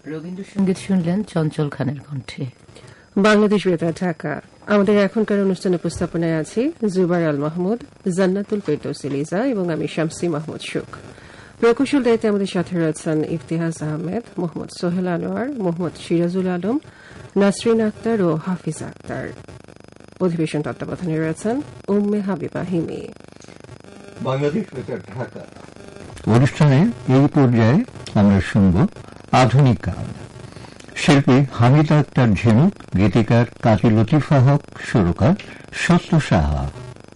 রবীন্দ্রসঙ্গীত শুনলেন চঞ্চল খানের কণ্ঠে। বাংলাদেশ বেতার ঢাকা। আমাদের এখনকার অনুষ্ঠান উপস্থাপনায় আছি জুবাইর আল মাহমুদ, জান্নাতুল ফেরদৌসী লিজা এবং আমি শামসী মাহমুদ সুখ। প্রকৌশল দায়িত্বে আমাদের সাথে রয়েছেন ইফতিহাজ আহমেদ, মোহাম্মদ সোহেল আনোয়ার, মোহাম্মদ সিরাজুল আলম, নাসরিন আক্তার ও হাফিজ আক্তার। অধিবেশন তত্ত্বাবধানে রয়েছেন উম্মে হাবিবা হিমি। বাংলাদেশ বেতার ঢাকা অনুষ্ঠানে এই পর্যায়ে আমরা শুনব আধুনিক গান। শিল্পী হামিদা আক্তার ঝিনুক, গীতিকার কাজী লতিফা হক, সুরকার সত্য সাহা।